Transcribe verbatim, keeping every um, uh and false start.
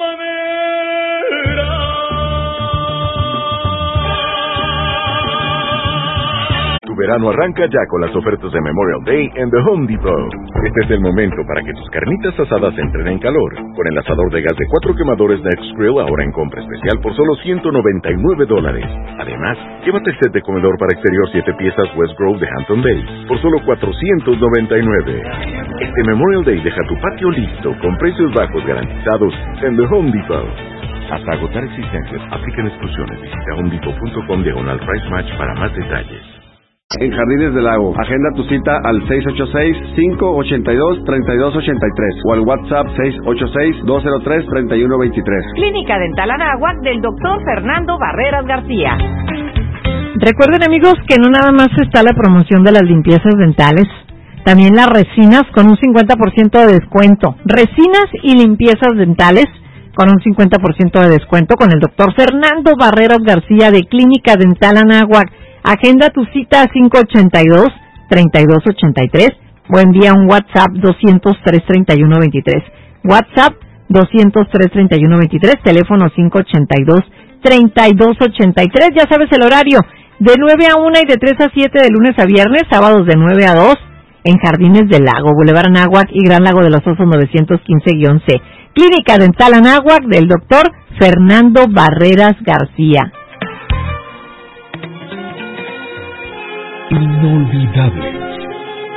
manera. Tu verano arranca ya con las ofertas de Memorial Day en The Home Depot. Este es el momento para que tus carnitas asadas entren en calor. Con el asador de gas de cuatro quemadores Next Grill ahora en compra especial por solo ciento noventa y nueve dólares. Además, llévate el set de comedor para exterior siete piezas West Grove de Hampton Bays por solo cuatrocientos noventa y nueve. Este Memorial Day deja tu patio listo con precios bajos garantizados en The Home Depot. Hasta agotar existencias, aplican exclusiones. Visita homedepot.com diagonal price match para más detalles. En Jardines del Lago, agenda tu cita al seis ocho seis, cinco ocho dos, tres dos ocho tres o al WhatsApp seis ocho seis, dos cero tres, tres uno dos tres. Clínica Dental Anáhuac del doctor Fernando Barreras García. Recuerden, amigos, que no nada más está la promoción de las limpiezas dentales, también las resinas con un cincuenta por ciento de descuento. Resinas y limpiezas dentales con un cincuenta por ciento de descuento con el doctor Fernando Barreras García de Clínica Dental Anáhuac. Agenda tu cita a cinco ocho dos, tres dos ocho tres o envía un WhatsApp dos cero tres, tres uno dos tres. WhatsApp dos cero tres, tres uno dos tres, teléfono cinco ocho dos, tres dos ocho tres. Ya sabes el horario, de nueve a una y de tres a siete de lunes a viernes, sábados de nueve a dos en Jardines del Lago, Boulevard Anáhuac y Gran Lago de los Osos novecientos quince C. Clínica Dental Anáhuac del doctor Fernando Barreras García. Inolvidable.